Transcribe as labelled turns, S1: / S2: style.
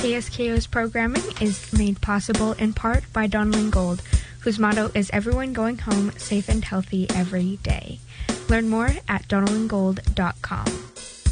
S1: KSKO's programming is made possible in part by Donlin Gold, whose motto is everyone going home safe and healthy every day. Learn more at donlingold.com.